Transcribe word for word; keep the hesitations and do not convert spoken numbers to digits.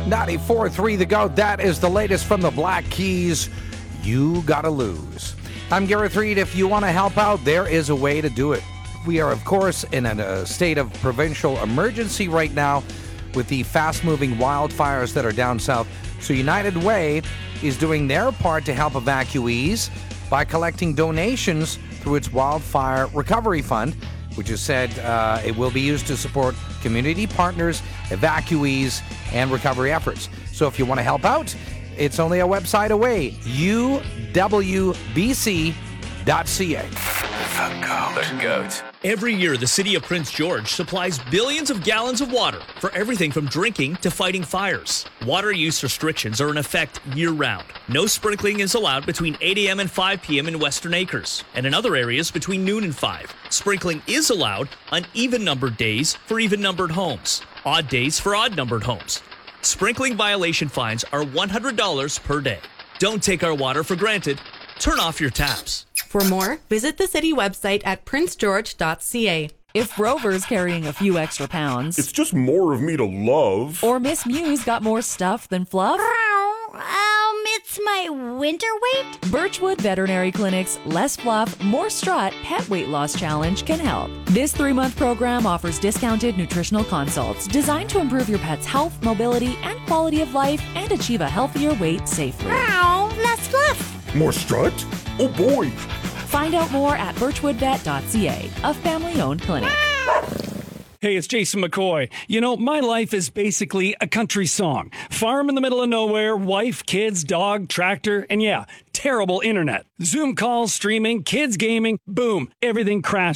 ninety-four point three The Goat. That is the latest from the Black Keys. You gotta lose. I'm Gareth Reed. If you want to help out, there is a way to do it. We are, of course, in a state of provincial emergency right now with the fast-moving wildfires that are down south. So United Way is doing their part to help evacuees by collecting donations through its Wildfire Recovery Fund, which has said uh, it will be used to support community partners, evacuees, and recovery efforts. So if you want to help out, it's only a website away, u w b c dot c a. The Goat. The Goat. Every year, the city of Prince George supplies billions of gallons of water for everything from drinking to fighting fires. Water use restrictions are in effect year-round. No sprinkling is allowed between eight a.m. and five p.m. in Western Acres, and in other areas between noon and five. Sprinkling is allowed on even-numbered days for even-numbered homes, odd days for odd-numbered homes. Sprinkling violation fines are one hundred dollars per day. Don't take our water for granted. Turn off your taps. For more, visit the city website at prince george dot c a. If Rover's carrying a few extra pounds, it's just more of me to love. Or Miss Mew's got more stuff than fluff, Um, it's my winter weight? Birchwood Veterinary Clinic's Less Fluff, More Strut Pet Weight Loss Challenge can help. This three-month program offers discounted nutritional consults designed to improve your pet's health, mobility, and quality of life and achieve a healthier weight safely. Wow, less fluff. More strut? Oh boy! Find out more at birchwood vet dot c a, a family-owned clinic. Hey, it's Jason McCoy. You know, my life is basically a country song. Farm in the middle of nowhere, wife, kids, dog, tractor, and yeah, terrible internet. Zoom calls, streaming, kids gaming, boom, everything crashed.